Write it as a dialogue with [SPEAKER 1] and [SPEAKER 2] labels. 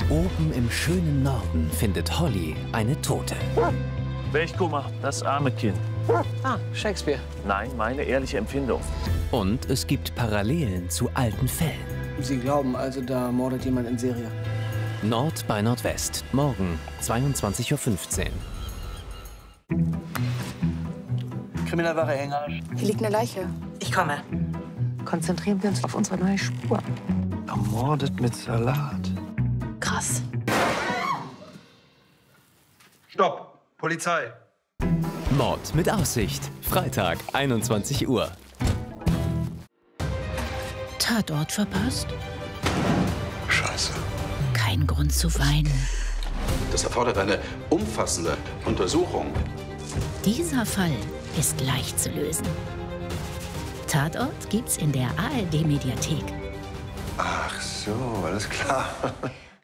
[SPEAKER 1] Oben im schönen Norden findet Holly eine Tote.
[SPEAKER 2] Welch Kummer, das arme Kind.
[SPEAKER 3] Ah, Shakespeare.
[SPEAKER 2] Nein, meine ehrliche Empfindung.
[SPEAKER 1] Und es gibt Parallelen zu alten Fällen.
[SPEAKER 3] Sie glauben also, da mordet jemand in Serie?
[SPEAKER 1] Nord bei Nordwest, morgen 22:15 Uhr.
[SPEAKER 4] Kriminalware Hengersch.
[SPEAKER 5] Hier liegt eine Leiche.
[SPEAKER 6] Ich komme. Konzentrieren wir uns auf unsere neue Spur.
[SPEAKER 4] Ermordet mit Salat.
[SPEAKER 5] Krass.
[SPEAKER 4] Stopp! Polizei!
[SPEAKER 1] Mord mit Aussicht, Freitag 21 Uhr.
[SPEAKER 5] Tatort verpasst?
[SPEAKER 7] Scheiße.
[SPEAKER 5] Kein Grund zu weinen.
[SPEAKER 7] Das erfordert eine umfassende Untersuchung.
[SPEAKER 5] Dieser Fall ist leicht zu lösen. Tatort gibt's in der ARD-Mediathek.
[SPEAKER 4] Ach so, alles klar.